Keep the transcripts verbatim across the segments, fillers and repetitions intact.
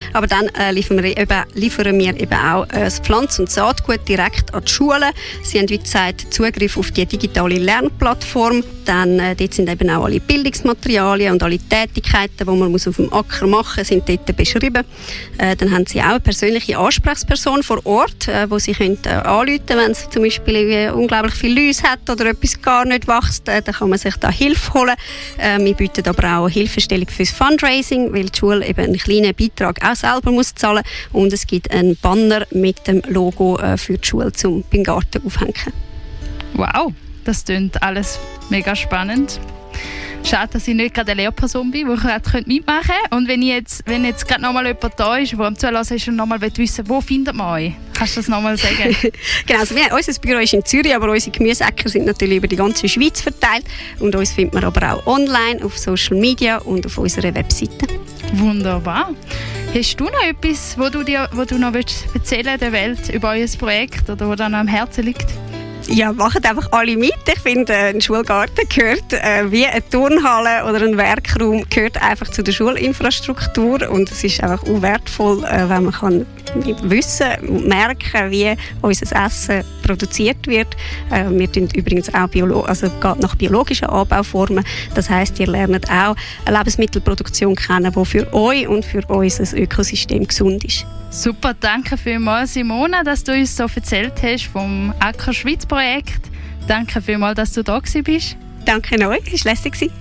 Aber dann äh, liefern, wir eben, liefern wir eben auch äh, das Pflanz- und Saatgut direkt an die Schulen. Sie haben, wie gesagt, Zugriff auf die digitale Lernplattform. Dann, äh, dort sind eben auch alle Bildungsmaterialien und alle Tätigkeiten, die man muss auf dem Acker machen muss, sind dort beschrieben. Äh, dann haben sie auch eine persönliche Ansprechperson vor Ort, äh, wo sie können, äh, anrufen können, wenn es zum Beispiel äh, unglaublich viele Läuse hat oder etwas gar nicht wächst. Äh, dann kann man sich da Hilfe holen. Äh, wir bieten aber auch Hilfestellung fürs Fundraising, weil die Schule eben einen kleinen Beitrag auch selber muss zahlen muss. Und es gibt einen Banner mit dem Logo äh, für die Schule zum beim Garten aufhängen. Wow, das klingt alles mega spannend. Schade, dass ich nicht gerade eine Lehrperson bin, die gerade mitmachen könnte. Und wenn, ich jetzt, wenn jetzt gerade noch mal jemand da ist, der am Zulassen ist und noch mal wissen will, wo findet man euch? Kannst du das noch mal sagen? Genau, also wir, unser Büro ist in Zürich, aber unsere Gemüseäcker sind natürlich über die ganze Schweiz verteilt. Und uns findet man aber auch online, auf Social Media und auf unserer Webseite. Wunderbar. Hast du noch etwas, wo du, dir, wo du noch erzählen der Welt über euer Projekt oder was dir noch am Herzen liegt? Ja, machen einfach alle mit. Ich finde, ein Schulgarten gehört äh, wie eine Turnhalle oder ein Werkraum gehört einfach zu der Schulinfrastruktur und es ist einfach auch wertvoll, äh, wenn man kann wissen und merken, wie unser Essen produziert wird. Äh, wir tun übrigens auch Biolo- also geht nach biologischen Anbauformen. Das heisst, ihr lernt auch eine Lebensmittelproduktion kennen, die für euch und für unser Ökosystem gesund ist. Super, danke vielmals, Simona, dass du uns so erzählt hast vom Acker Schweiz Projekt. Danke vielmals, dass du da bist. Danke euch, es war lässig.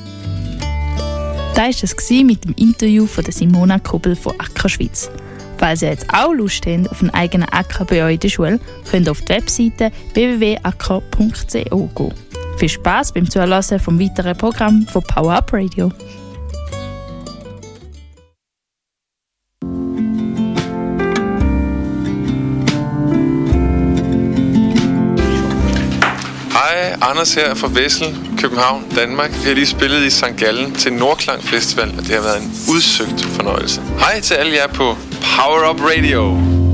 Das war es mit dem Interview von der Simona Kobel von Acker Schweiz. Falls ihr jetzt auch Lust habt auf einen eigenen Acker bei euch in der Schule, könnt ihr auf die Webseite w w w punkt acker punkt co gehen. Viel Spass beim Zuhören vom weiteren Programm von Power Up Radio. Hej, Anders her fra Vessel, København, Danmark. Vi har lige spillet i Sankt Gallen til Nordklang Festival, og det har været en udsøgt fornøjelse. Hej til alle jer på Power Up Radio.